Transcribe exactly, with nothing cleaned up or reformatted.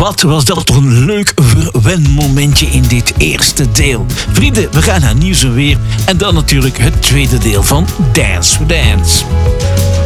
Wat was dat toch een leuk verwenmomentje in dit eerste deel. Vrienden, we gaan naar nieuws en weer. En dan natuurlijk het tweede deel van Dance for Dance.